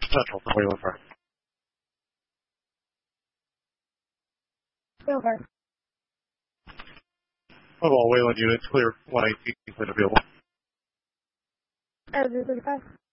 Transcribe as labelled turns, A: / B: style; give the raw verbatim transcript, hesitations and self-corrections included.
A: Central for Wayland Drive.
B: Over.
A: Of all Wayland units, clear one eighteen, clear available.
B: Oh, this is